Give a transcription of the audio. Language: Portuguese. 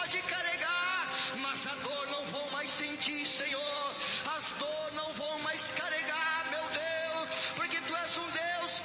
pode carregar, mas a dor não vou mais sentir, Senhor, as dores não vou mais carregar, meu Deus, porque Tu és um Deus